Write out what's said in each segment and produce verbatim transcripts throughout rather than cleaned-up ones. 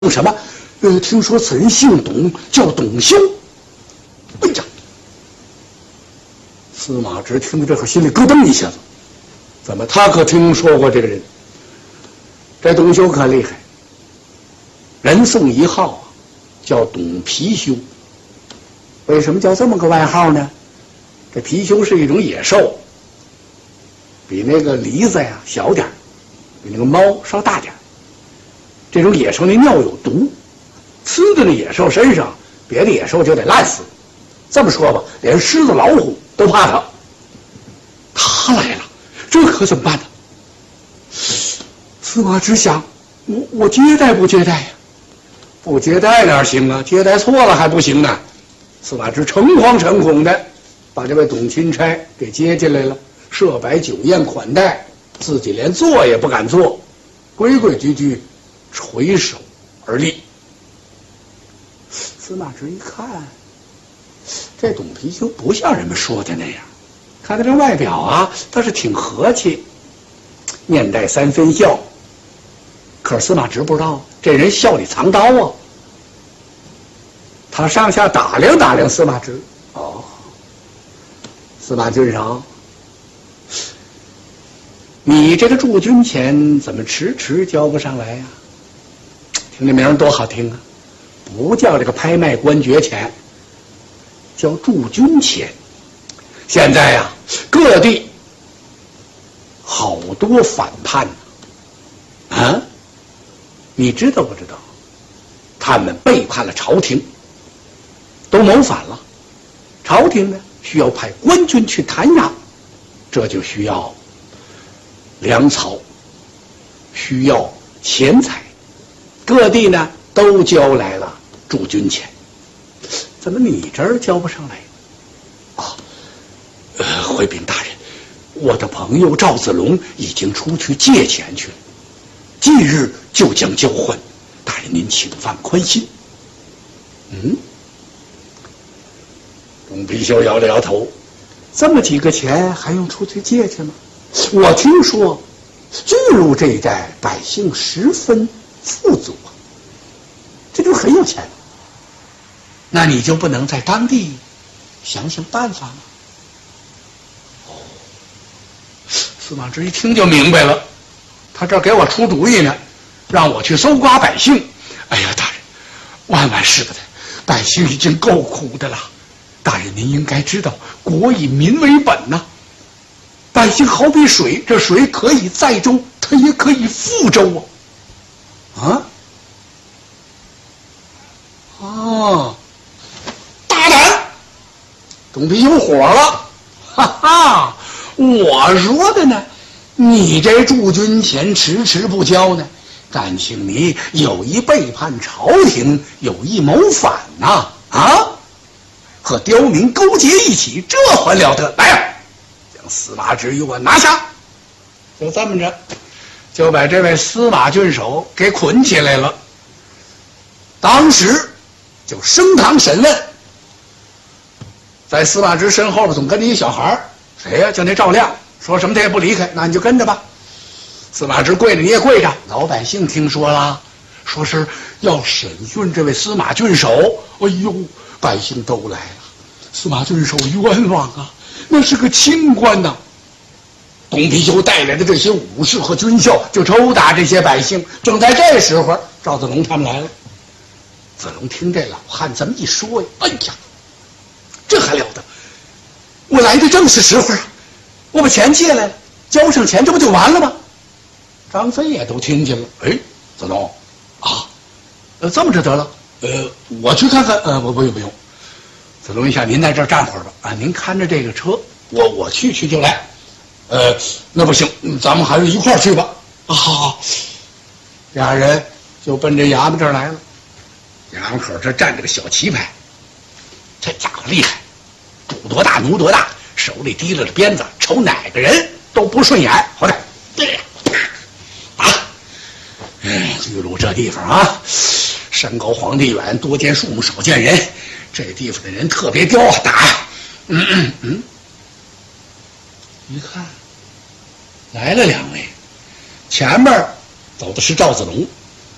什么？呃，听说此人姓董，叫董修。哎呀，司马直听到这会儿，心里咯噔一下子。怎么？他可听说过这个人？这董修可厉害，人送一号啊，叫董貔貅。为什么叫这么个外号呢？这貔貅是一种野兽，比那个狸子呀小点儿，比那个猫稍大点儿。这种野兽那尿有毒，呲在那野兽身上，别的野兽就得烂死。这么说吧，连狮子、老虎都怕它。他来了，这可怎么办呢？司马直想，我我接待不接待呀？不接待哪行啊？接待错了还不行呢。司马直诚惶诚恐的把这位董钦差给接进来了，设摆酒宴款待，自己连坐也不敢坐，规规矩矩垂手而立。司马直一看，这董貔貅不像人们说的那样，看他这外表啊，倒是挺和气，面带三分笑。可是司马直不知道，这人笑里藏刀啊。他上下打量打量司马直，哦，司马君上，你这个驻军钱怎么迟迟交不上来呀？听这名儿多好听啊！不叫这个拍卖官爵钱，叫驻军钱。现在呀、啊，各地好多反叛呢、啊，啊，你知道不知道？他们背叛了朝廷，都谋反了。朝廷呢，需要派官军去弹压，这就需要粮草，需要钱财。各地呢都交来了驻军钱，怎么你这儿交不上来？啊，呃，回禀大人，我的朋友赵子龙已经出去借钱去了，近日就将交还。大人您请放宽心。嗯，董貔貅摇了摇头，这么几个钱还用出去借去吗？我听说巨鹿这一带百姓十分富足啊，这就是很有钱。那你就不能在当地想想办法吗？哦，司马直一听就明白了，他这儿给我出主意呢，让我去搜刮百姓。哎呀，大人，万万使不得，百姓已经够苦的了。大人您应该知道，国以民为本呐、啊。百姓好比水，这水可以载舟，它也可以覆舟啊！啊！哦，大胆！董貔貅火了，哈哈！我说的呢，你这驻军钱迟迟不交呢，感情你有意背叛朝廷，有意谋反呐！啊，和刁民勾结一起，这还了得！来呀！司马直与我拿下，就这么着，就把这位司马郡守给捆起来了。当时就升堂审问，在司马直身后边总跟着一小孩，谁呀、啊？叫那赵亮，说什么他也不离开，那你就跟着吧。司马直跪着，你也跪着。老百姓听说了，说是要审讯这位司马郡守。哎呦，百姓都来了，司马郡守冤枉啊！那是个清官呐。董貔貅带来的这些武士和军校就抽打这些百姓。正在这时候，赵子龙他们来了。子龙听这老汉这么一说呀，哎呀，这还了得！我来的正是时候啊！我把钱借来了，交上钱，这不就完了吗？张飞也都听见了。哎，子龙啊，呃，这么着得了，呃，我去看看。呃，不，不用，不用。子龙一下，您在这儿站会儿吧。啊，您看着这个车，我我去去就来。呃，那不行，咱们还是一块儿去吧。啊，好好。俩人就奔这衙门这儿来了。衙门口这站着个小棋牌，这家伙厉害，主多大奴多大，手里提着鞭子，瞅哪个人都不顺眼。好的，啊，嗯，巨鹿这地方啊，山高皇帝远，多见树木，少见人。这地方的人特别刁啊，打呀！嗯嗯嗯，一看来了两位，前面走的是赵子龙，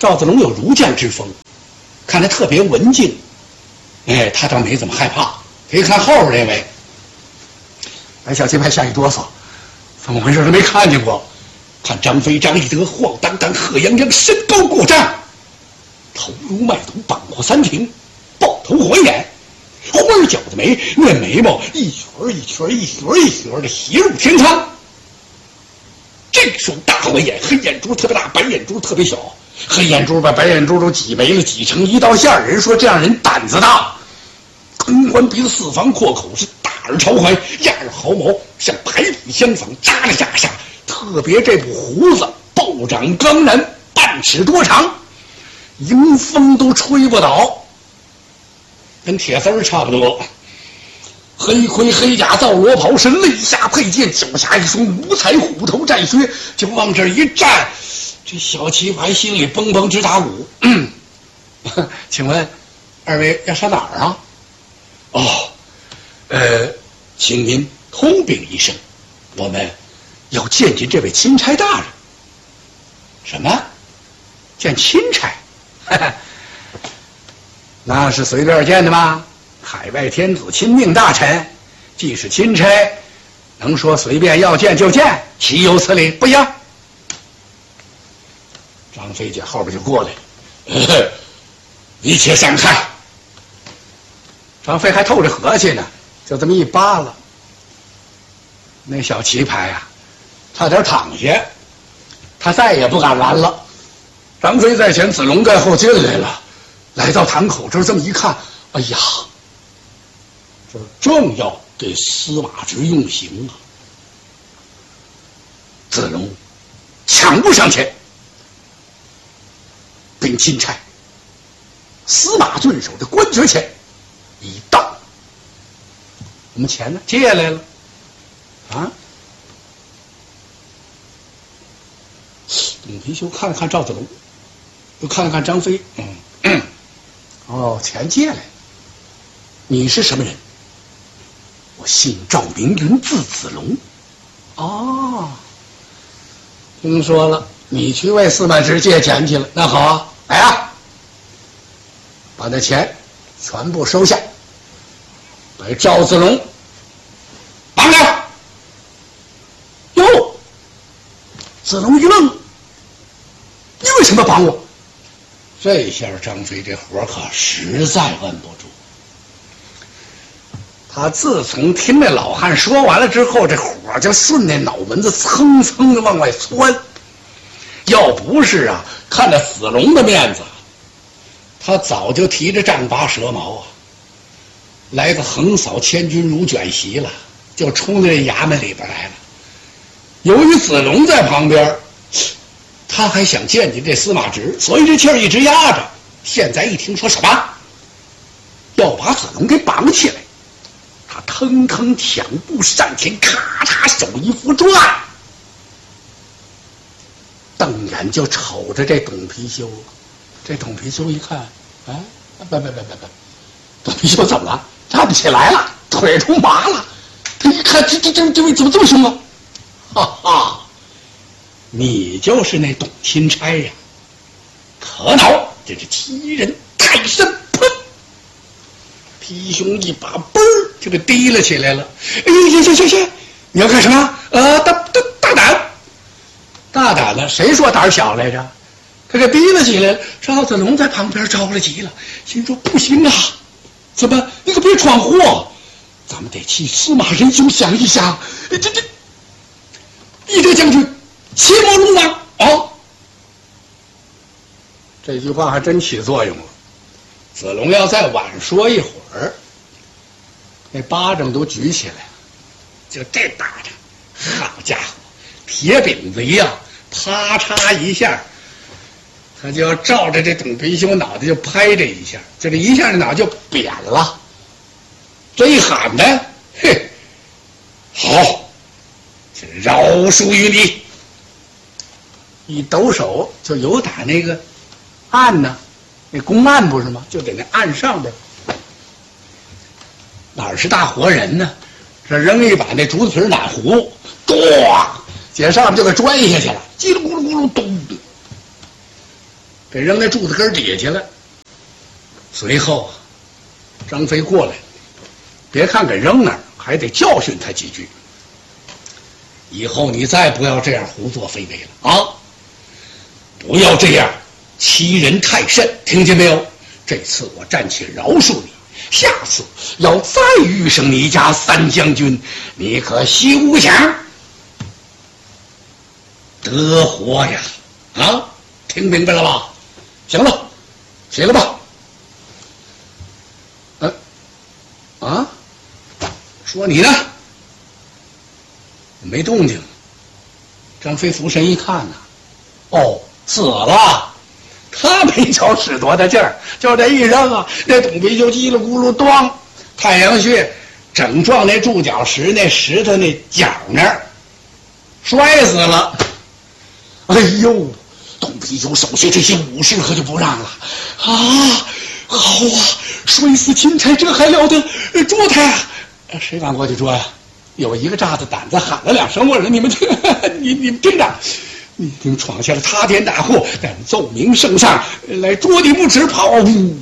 赵子龙有儒将之风，看他特别文静，哎，他倒没怎么害怕。他一看后边这位，哎，小旗牌吓一哆嗦，怎么回事？他没看见过。看张飞、张翼德晃荡荡、贺泱泱，身高过丈，头如麦土，膀阔三庭，豹头环眼，花儿角的眉，那眉毛一撮一撮一撮一撮的斜入天苍。这双大环眼，黑眼珠特别大，白眼珠特别小。黑眼珠把白眼珠都挤没了，挤成一道线。人说这样人胆子大。横环鼻子，四方阔口，是大耳朝怀，压耳毫毛，像排比相仿，扎了压下。特别这部胡子暴长刚然，半尺多长，迎风都吹不倒，跟铁丝儿差不多。黑盔黑甲皂罗袍，是肋下佩剑，脚下一双五彩虎头战靴，就往这一站，这小旗牌心里蹦蹦直打鼓。嗯，请问二位要上哪儿啊？哦，呃，请您通禀一声，我们要见见这位钦差大人。什么？见钦差？那是随便见的吗？海外天子亲命大臣，既是钦差，能说随便要见就见？岂有此理！不行。张飞姐后边就过来了，一切散开。张飞还透着和气呢，就这么一扒拉，那小旗牌啊，差点躺下，他再也不敢拦了。张飞在前，子龙在后进来了，来到堂口这儿，这么一看，哎呀，这正要给司马直用刑啊！子龙抢步上前，禀钦差，司马郡守的官爵钱已到，我们钱呢？借来了啊！董貔貅看了看赵子龙，又看了看张飞，嗯，嗯哦，钱借来了。你是什么人？我姓赵，名云，字子龙。哦，听说了，你去为司马直借钱去了。那好啊，来啊，把那钱全部收下，把赵子龙绑了。哟，子龙一愣，你为什么绑我？这下张飞这活可实在摁不住。他自从听那老汉说完了之后，这火就顺那脑门子蹭蹭的往外窜。要不是啊，看着子龙的面子，他早就提着丈八蛇矛啊，来个横扫千军如卷席了，就冲到这衙门里边来了。由于子龙在旁边，他还想见见这司马直，所以这气儿一直压着。现在一听说什么要把子龙给绑起来，他腾腾抢步上前，咔嚓手一扶转，瞪眼就瞅着这董貔貅。这董貔貅一看，哎，不不不不不，董貔貅怎么了？站不起来了，腿都麻了。他一看，这这这这位怎么这么凶啊？哈哈，你就是那董钦差呀！可恼，这是欺人太甚！砰！貔貅一把嘣儿就给提了起来了。哎呀，行行行行，你要干什么？呃，大大大胆！大胆了？谁说胆小来着？他给提了起来了。赵子龙在旁边着了急了，心说不行啊，怎么你可别闯祸，咱们得替司马仁兄想一想。这这，翼德将军，切莫鲁莽啊！这句话还真起作用了。子龙要再晚说一会儿，那巴掌都举起来了。就这巴掌，好家伙，铁饼子一样，啪嚓一下，他就要照着这董貔貅脑袋就拍这一下，就这一下，这脑就扁了。这一喊呢，嘿，好，这饶恕于你。一抖手就有打那个案呢，那公案不是吗？就在那案上边，哪儿是大活人呢？这扔一把那竹子皮奶壶，咣，姐上面就给拽下去了，叽里咕噜咕噜咚。 给扔在柱子根底下去了。随后啊，张飞过来，别看给扔那儿，还得教训他几句。以后你再不要这样胡作非为了啊！不要这样欺人太甚，听见没有？这次我暂且饶恕你，下次要再遇上你家三将军，你可休想得活呀！啊，听明白了吧？行了，起来吧。呃，啊，说你呢？没动静。张飞俯身一看呢，哦，死了。他没瞧使多大劲儿，就这一扔啊，那董皮就叽里咕噜咣，太阳穴整撞那柱脚石那石头那角那儿，摔死了。哎呦，董皮就手下这些武士可就不让了啊！好啊，摔死钦差这还了得？捉他呀！谁敢过去捉呀？有一个炸子胆子喊了两声，我说你们听，你你们听着，你听闯下了塌天大祸，但奏明圣上来捉你不迟，跑！董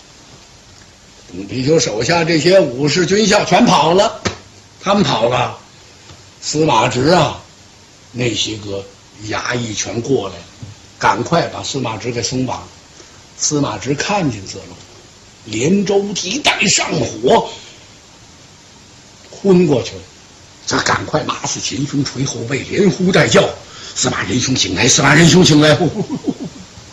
皮球手下这些武士军校全跑了，他们跑了，司马直啊，那些个衙役全过来了，赶快把司马直给松绑。司马直看见子龙，连舟提带上火，昏过去了。这赶快马死秦兄捶后背，连呼带叫：“司马仁兄醒来！司马仁兄醒来！”呼呼呼呼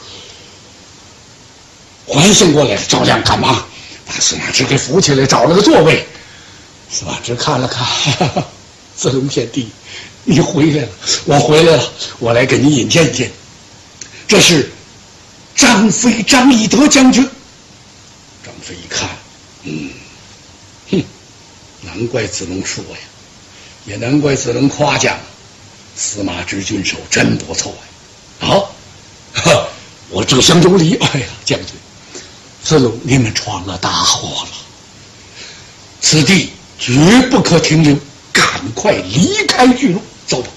还醒过来，赵亮赶忙把司马直给扶起来，找了个座位。司马直看了看，哈哈，子龙贤弟，你回来了，我回来了，我来给你引荐引荐。这是张飞张翼德将军。张飞一看，嗯，哼，难怪子龙说呀，也难怪子龙夸奖，司马直军手真不错呀！啊，哈，我正想有礼。哎呀，将军，子龙你们闯了大祸了，此地绝不可停留，赶快离开巨鹿，走吧。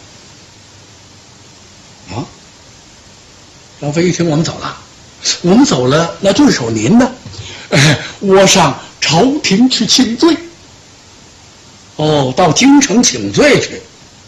啊！张飞一听，我们走了，我们走了，那郡守您呢？哎，我上朝廷去请罪。哦，到京城请罪去。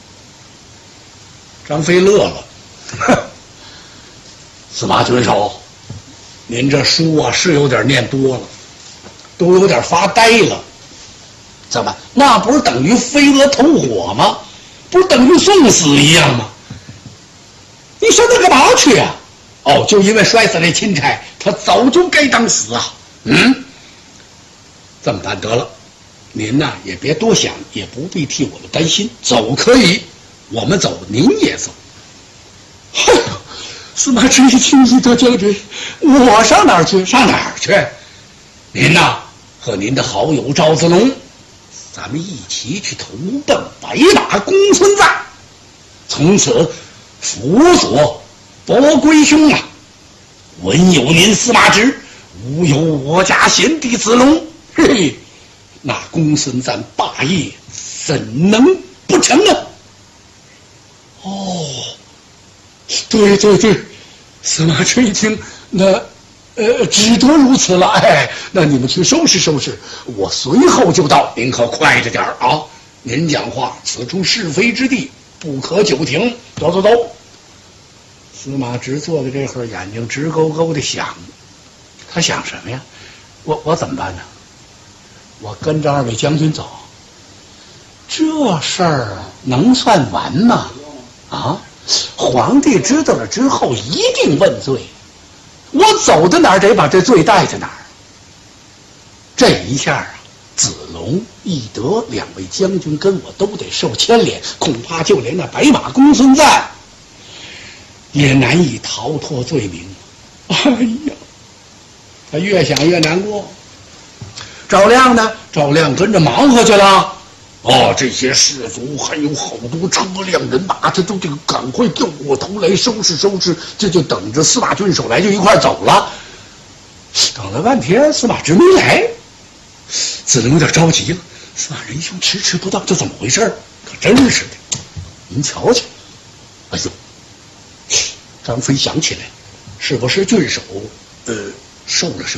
张飞乐了，哼，司马郡守，您这书啊是有点念多了，都有点发呆了。怎么？那不是等于飞蛾投火吗？不是等于送死一样吗？你上那干嘛去啊？哦，就因为摔死那钦差，他早就该当死啊。嗯，这么办得了，您呐也别多想，也不必替我们担心。走可以，我们走，您也走。哎呦，司马直一听，翼德将军，我上哪儿去？上哪儿去？您呐和您的好友赵子龙，咱们一起去投奔白马公孙瓒，从此辅佐伯归兄啊！文有您司马直，武有我家贤弟子龙，嘿嘿，那公孙瓒霸业怎能不成呢？哦，对对对，司马直一听，那呃，只得如此了。哎，那你们去收拾收拾，我随后就到，您可快着点啊！您讲话，此处是非之地，不可久停。走走走。司马直坐在这会儿，眼睛直勾勾的想，他想什么呀？我我怎么办呢？我跟着二位将军走，这事儿能算完吗？啊，皇帝知道了之后一定问罪，我走到哪儿得把这罪带在哪儿。这一下啊，子龙、翼德两位将军跟我都得受牵连，恐怕就连那白马公孙瓒也难以逃脱罪名。哎呀，他越想越难过。赵亮呢？赵亮跟着忙活去了。哦，这些士卒还有好多车辆人马，这都得赶快掉过头来收拾收拾，这就等着司马郡守来，就一块走了。等了半天，司马直没来，子龙有点着急了。司马仁兄迟迟不到，这怎么回事？可真是的，您瞧瞧。哎呦！张飞想起来， 是不是郡守？呃，受了什么？